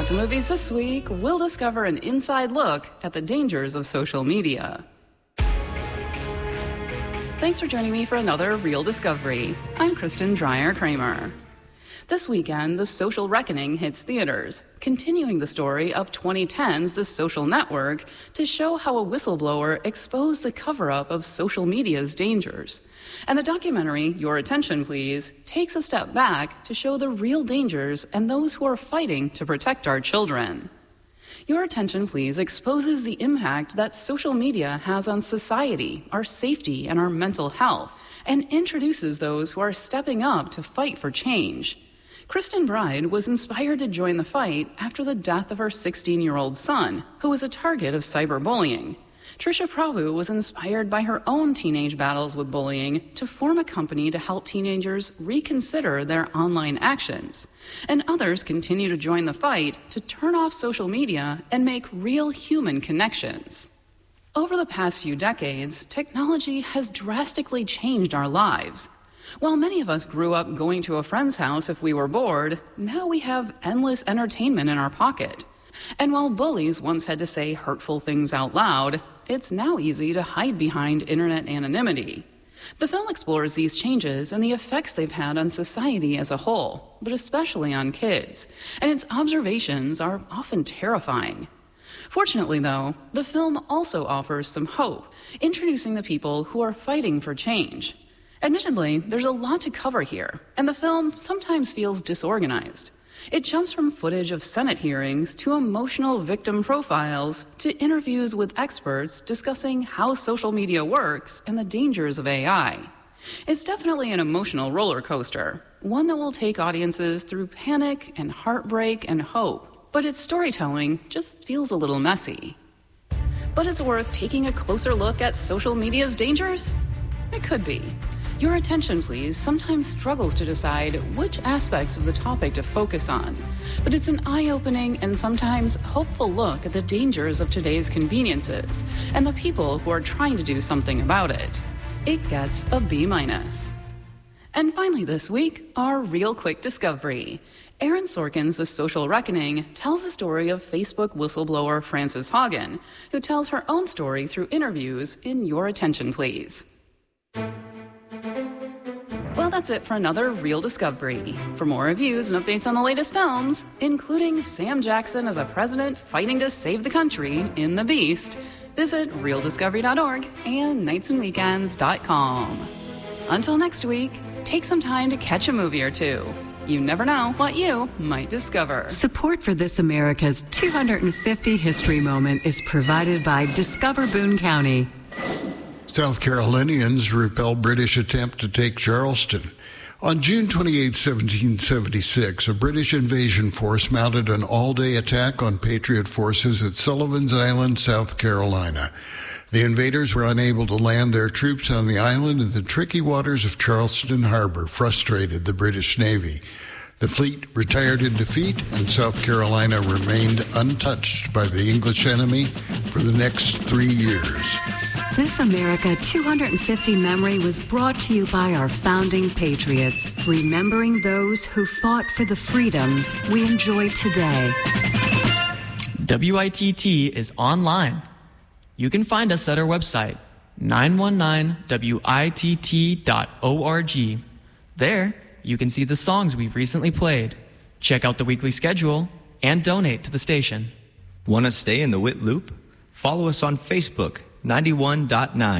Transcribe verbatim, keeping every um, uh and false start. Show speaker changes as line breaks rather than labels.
At the movies this week, we'll discover an inside look at the dangers of social media. Thanks for joining me for another Real Discovery. I'm Kristen Dreyer-Kramer. This weekend, The Social Reckoning hits theaters, continuing the story of twenty ten's The Social Network to show how a whistleblower exposed the cover-up of social media's dangers. And the documentary, Your Attention Please, takes a step back to show the real dangers and those who are fighting to protect our children. Your Attention Please exposes the impact that social media has on society, our safety, and our mental health, and introduces those who are stepping up to fight for change. Kristen Bride was inspired to join the fight after the death of her sixteen-year-old son, who was a target of cyberbullying. Trisha Prabhu was inspired by her own teenage battles with bullying to form a company to help teenagers reconsider their online actions. And others continue to join the fight to turn off social media and make real human connections. Over the past few decades, technology has drastically changed our lives. While many of us grew up going to a friend's house if we were bored, now we have endless entertainment in our pocket. And while bullies once had to say hurtful things out loud, it's now easy to hide behind internet anonymity. The film explores these changes and the effects they've had on society as a whole, but especially on kids, and its observations are often terrifying. Fortunately, though, the film also offers some hope, introducing the people who are fighting for change. Admittedly, there's a lot to cover here, and the film sometimes feels disorganized. It jumps from footage of Senate hearings to emotional victim profiles to interviews with experts discussing how social media works and the dangers of A I. It's definitely an emotional roller coaster, one that will take audiences through panic and heartbreak and hope, but its storytelling just feels a little messy. But is it worth taking a closer look at social media's dangers? It could be. Your Attention Please sometimes struggles to decide which aspects of the topic to focus on, but it's an eye-opening and sometimes hopeful look at the dangers of today's conveniences and the people who are trying to do something about it. It gets a B minus. And finally this week, our Real Quick Discovery. Aaron Sorkin's The Social Reckoning tells the story of Facebook whistleblower Frances Haugen, who tells her own story through interviews in Your Attention Please. Well, that's it for another Real Discovery. For more reviews and updates on the latest films, including Sam Jackson as a president fighting to save the country in The Beast, visit real discovery dot org and nights and weekends dot com. Until next week, take some time to catch a movie or two. You never know what you might discover.
Support for This America's two hundred fifty History Moment is provided by Discover Boone County.
South Carolinians repel British attempt to take Charleston. On June twenty-eighth, seventeen seventy-six, a British invasion force mounted an all-day attack on Patriot forces at Sullivan's Island, South Carolina. The invaders were unable to land their troops on the island, and the tricky waters of Charleston Harbor frustrated the British Navy. The fleet retired in defeat, and South Carolina remained untouched by the English enemy for the next three years.
This America two hundred fifty memory was brought to you by our founding patriots, remembering those who fought for the freedoms we enjoy today.
W I T T is online. You can find us at our website, nine one nine W I T T dot org. There, you can see the songs we've recently played, check out the weekly schedule, and donate to the station.
Want to stay in the W I T loop? Follow us on Facebook, ninety-one point nine.